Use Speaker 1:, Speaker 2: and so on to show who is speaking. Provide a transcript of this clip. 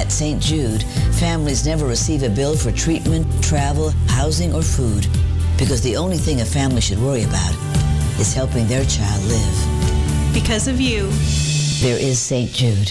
Speaker 1: At St. Jude, families never receive a bill for treatment, travel, housing, or food because the only thing a family should worry about is helping their child live.
Speaker 2: Because of you,
Speaker 1: there is St. Jude.